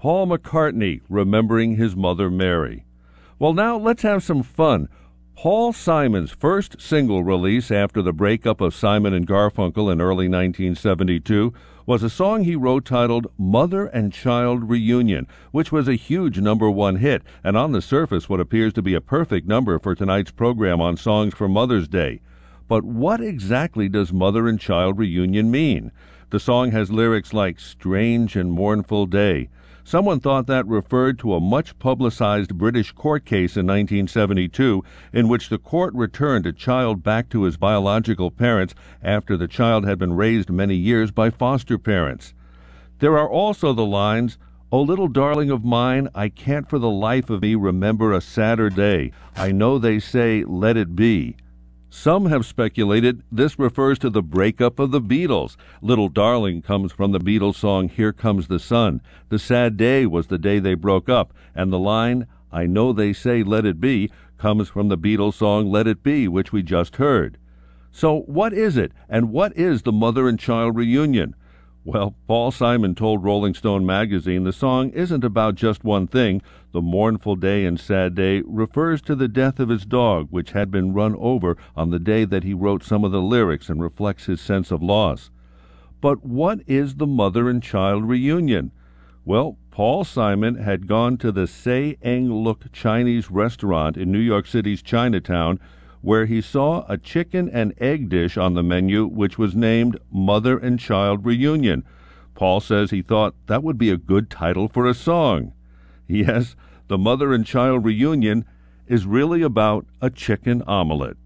Paul McCartney, remembering his mother Mary. Well, now let's have some fun. Paul Simon's first single release after the breakup of Simon and Garfunkel in early 1972 was a song he wrote titled Mother and Child Reunion, which was a huge #1 hit, and on the surface what appears to be a perfect number for tonight's program on songs for Mother's Day. But what exactly does Mother and Child Reunion mean? The song has lyrics like strange and mournful day. Someone thought that referred to a much-publicized British court case in 1972 in which the court returned a child back to his biological parents after the child had been raised many years by foster parents. There are also the lines, "Oh, little darling of mine, I can't for the life of me remember a sadder day. I know they say, let it be." Some have speculated this refers to the breakup of the Beatles. Little Darling comes from the Beatles song Here Comes the Sun. The sad day was the day they broke up, and the line, I know they say let it be, comes from the Beatles song Let It Be, which we just heard. So what is it, and what is the Mother and Child Reunion? Well, Paul Simon told Rolling Stone magazine the song isn't about just one thing. The mournful day and sad day refers to the death of his dog, which had been run over on the day that he wrote some of the lyrics and reflects his sense of loss. But what is the Mother and Child Reunion? Well, Paul Simon had gone to the Say Eng Look Chinese restaurant in New York City's Chinatown, where he saw a chicken and egg dish on the menu which was named Mother and Child Reunion. Paul says he thought that would be a good title for a song. Yes, the Mother and Child Reunion is really about a chicken omelet.